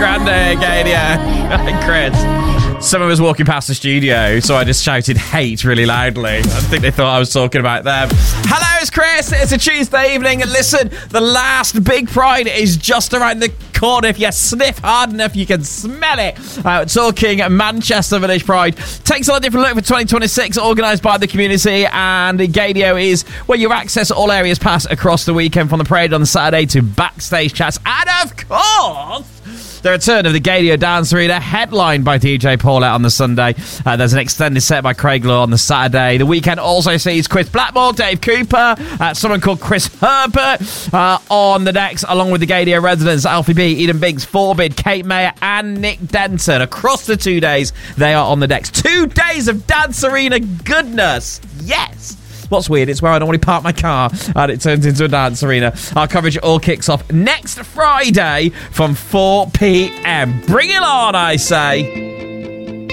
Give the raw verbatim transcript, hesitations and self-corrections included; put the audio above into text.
Grande, Gadia. Chris. Someone was walking past the studio, so I just shouted hate really loudly. I think they thought I was talking about them. Hello, it's Chris. It's a Tuesday evening. And listen, the last big Pride is just around the corner. If you sniff hard enough, you can smell it. Uh, talking Manchester Village Pride. Takes on a different look for twenty twenty-six, organised by the community. And Gadio is where you access all areas pass across the weekend, from the parade on Saturday to backstage chats. And of course, the return of the Gadio Dance Arena, headlined by D J Paulette on the Sunday. Uh, there's an extended set by Craig Law on the Saturday. The weekend also sees Chris Blackmore, Dave Cooper, uh, someone called Chris Herbert uh, on the decks, along with the Gadio residents, Alfie B, Eden Binks, Forbid, Kate Mayer, and Nick Denton. Across the two days, they are on the decks. Two days of Dance Arena goodness. Yes. What's weird, it's where I normally park my car and it turns into a dance arena. Our coverage all kicks off next Friday from four p.m. Bring it on, I say.